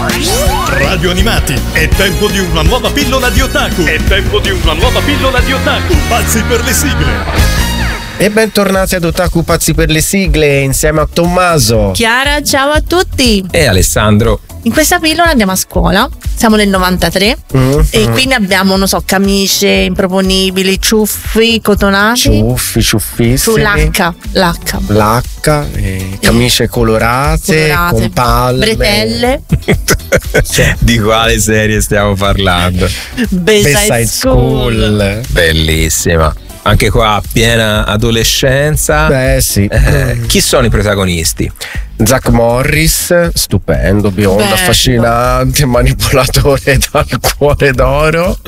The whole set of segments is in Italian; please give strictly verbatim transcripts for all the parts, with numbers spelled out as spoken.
Radio Animati, è tempo di una nuova pillola di otaku. È tempo di una nuova pillola di otaku. Pazzi per le sigle. E bentornati ad Otaku Pazzi per le sigle insieme a Tommaso, Chiara, ciao a tutti. E Alessandro. In questa pillola andiamo a scuola, siamo nel novantatré mm-hmm. e quindi abbiamo, non so, camicie improponibili, ciuffi, cotonati. Ciuffi, ciuffissimi. Sull'H, l'H. L'H, eh, camicie colorate, colorate, con palme. Bretelle. Di quale serie stiamo parlando? Bayside School. School. Bellissima. Anche qua piena adolescenza. Beh sì. Eh, chi sono i protagonisti? Zach Morris, stupendo, biondo, Bello. affascinante, manipolatore dal cuore d'oro.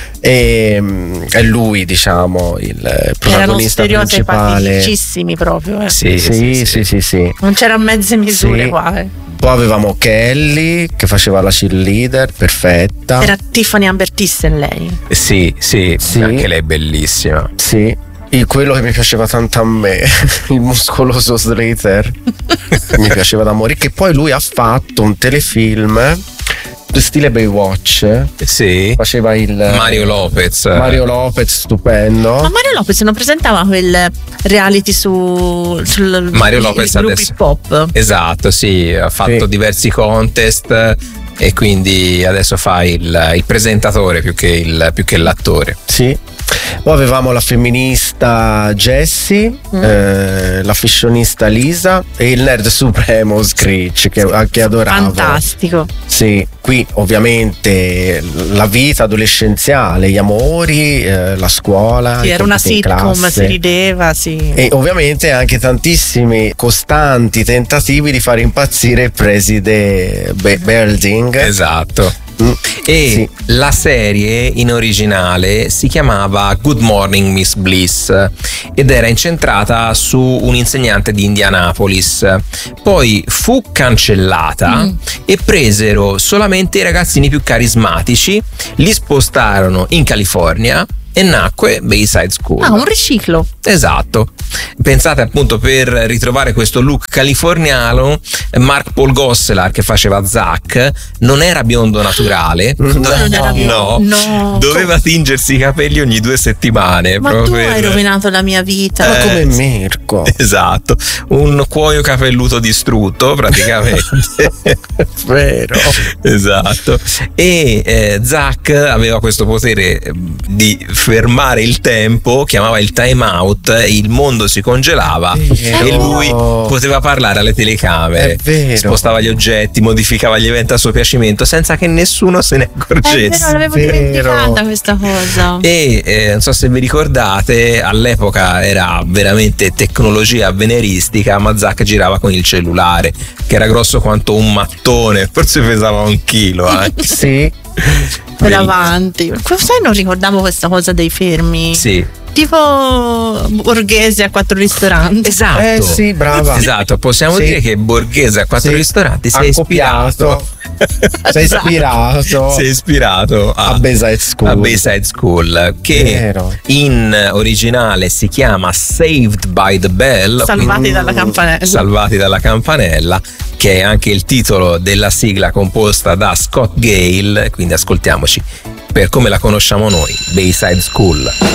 E mm, è lui, diciamo, il protagonista Erano principale. stereotipaticissimi proprio. Eh. Sì, Sì, sì, sì, sì, sì. Non c'erano mezze misure Sì. qua. Eh. Poi avevamo Kelly che faceva la cheerleader, perfetta. Era Tiffany Amber Thyssen lei. Sì, sì, Sì. anche lei è bellissima. Sì. Il- quello che mi piaceva tanto a me, il muscoloso Slater, mi piaceva da morire. Che poi lui ha fatto un telefilm stile Baywatch. Sì. Faceva il Mario Lopez. Mario Lopez, stupendo. Ma Mario Lopez non presentava quel reality su sul Mario i- Lopez i gruppi adesso. pop. Esatto, sì, ha fatto Sì. diversi contest e quindi adesso fa il, il presentatore più che, il, più che l'attore. Sì. Poi avevamo la femminista Jessie, Mm. eh, la fashionista Lisa e il nerd supremo Screech che, che adoravo. Fantastico. Sì, qui ovviamente la vita adolescenziale, gli amori, eh, la scuola. Sì, i era una compiti in sitcom, classe. si rideva, sì. E ovviamente anche tantissimi costanti tentativi di far impazzire il preside Be- Belding. Esatto. Mm, E sì. la serie in originale si chiamava Good Morning Miss Bliss ed era incentrata su un insegnante di Indianapolis. Poi fu cancellata Mm. e presero solamente i ragazzini più carismatici, li spostarono in California e nacque Bayside School. Ah, un riciclo. Esatto. Pensate appunto, per ritrovare questo look californiano, Mark Paul Gosselaar che faceva Zack non era biondo naturale. No, non era biondo? No. Doveva tingersi i capelli ogni due settimane. Ma proprio tu per- hai rovinato la mia vita. Ma Eh, come Mirko. Esatto, un cuoio capelluto distrutto praticamente. Vero. Esatto. E eh, Zack aveva questo potere eh, di fermare il tempo, chiamava il time out, il mondo si congelava Vero. e lui poteva parlare alle telecamere, È vero. spostava gli oggetti, modificava gli eventi a suo piacimento senza che nessuno se ne È vero, accorgesse. l'avevo Vero. dimenticata questa cosa. E eh, non so se vi ricordate, all'epoca era veramente tecnologia avveniristica, ma Zack girava con il cellulare che era grosso quanto un mattone, forse pesava un chilo anche. Sì. Per avanti. Sai, non ricordavo questa cosa dei fermi. Sì, Tipo Borghese a quattro ristoranti. esatto. Eh sì, brava. Esatto, possiamo Sì. dire che Borghese a quattro Sì. ristoranti si Ha è copiato. ispirato. Sei ispirato Si è ispirato a, a Bayside School. a Bayside School, che Vero. in originale si chiama Saved by the Bell, Salvati quindi- dalla campanella. Salvati dalla campanella, che è anche il titolo della sigla composta da Scott Gale, quindi ascoltiamoci per come la conosciamo noi, Bayside School.